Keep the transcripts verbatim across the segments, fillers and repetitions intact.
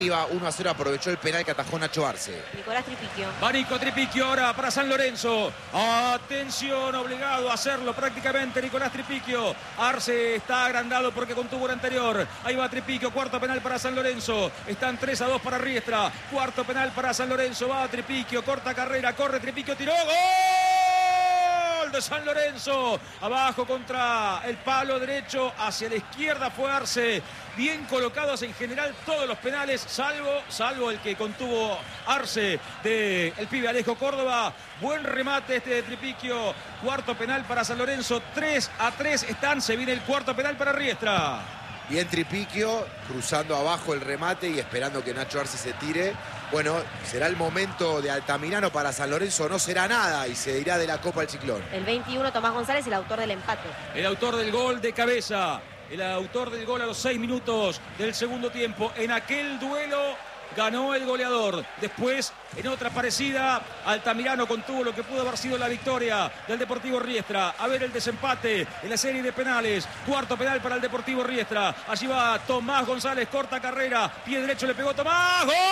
Iba uno a cero, aprovechó el penal que atajó Nacho Arce. Nicolás Tripiquio. Va Nico Tripiquio ahora para San Lorenzo. Atención, obligado a hacerlo prácticamente Nicolás Tripiquio. Arce está agrandado porque contuvo el anterior. Ahí va Tripiquio, cuarto penal para San Lorenzo. Están tres a dos para Riestra. Cuarto penal para San Lorenzo. Va Tripiquio, corta carrera, corre Tripiquio, tiró. ¡Gol de San Lorenzo! Abajo contra el palo derecho, hacia la izquierda fue Arce. Bien colocados en general todos los penales, salvo, salvo el que contuvo Arce de el pibe Alejo Córdoba. Buen remate este de Tripiquio. Cuarto penal para San Lorenzo. tres a tres están. Se viene el cuarto penal para Riestra. Bien Tripiquio, cruzando abajo el remate y esperando que Nacho Arce se tire. Bueno, será el momento de Altamirano para San Lorenzo, no será nada y se irá de la Copa al Ciclón. El veintiuno, Tomás González, el autor del empate. El autor del gol de cabeza. El autor del gol a los seis minutos del segundo tiempo. En aquel duelo ganó el goleador. Después, en otra parecida, Altamirano contuvo lo que pudo haber sido la victoria del Deportivo Riestra. A ver el desempate en la serie de penales. Cuarto penal para el Deportivo Riestra. Allí va Tomás González, corta carrera. Pie derecho le pegó Tomás. ¡Gol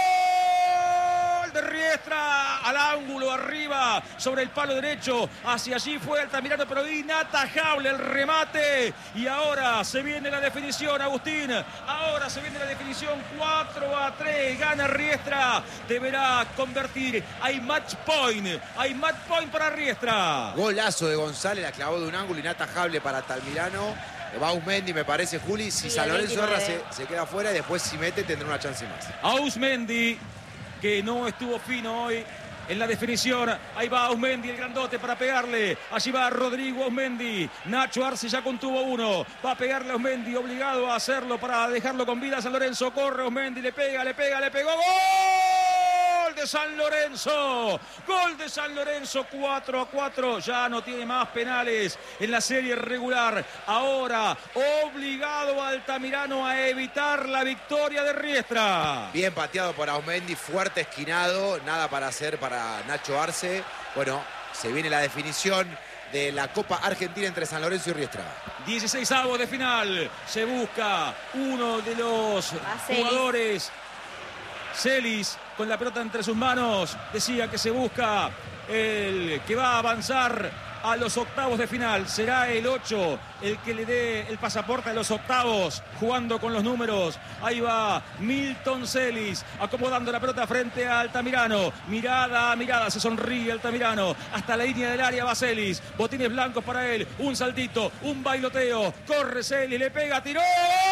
de Riestra! Al ángulo, arriba, sobre el palo derecho. Hacia allí fue Altamirano, pero inatajable el remate. Y ahora se viene la definición, Agustín. Ahora se viene la definición. cuatro a tres. Gana Riestra. Deberá convertir. Hay match point. Hay match point para Riestra. Golazo de González, la clavó de un ángulo inatajable para Altamirano. Va Ausmendi, me parece, Juli. Si Sí, San Lorenzo erra, veintinueve. se, se queda fuera y después si mete tendrá una chance más. Ausmendi, que no estuvo fino hoy en la definición. Ahí va Ausmendi, el grandote, para pegarle. Allí va Rodrigo Ausmendi. Nacho Arce ya contuvo uno. Va a pegarle a Ausmendi, obligado a hacerlo para dejarlo con vida. San Lorenzo corre, Ausmendi le pega, le pega, le pegó. ¡Gol de San Lorenzo! Gol de San Lorenzo, cuatro a cuatro. Ya no tiene más penales en la serie regular. Ahora, obligado a Altamirano a evitar la victoria de Riestra. Bien pateado por Ausmendi, fuerte esquinado, nada para hacer para Nacho Arce. Bueno, se viene la definición de la Copa Argentina entre San Lorenzo y Riestra. dieciseisavos de final. Se busca uno de los Va Celis. jugadores. Celis, con la pelota entre sus manos, decía que se busca el que va a avanzar a los octavos de final. Será el ocho el que le dé el pasaporte a los octavos, jugando con los números. Ahí va Milton Celis, acomodando la pelota frente a Altamirano. Mirada, mirada, se sonríe Altamirano. Hasta la línea del área va Celis. Botines blancos para él. Un saltito, un bailoteo. Corre Celis, le pega, tiró.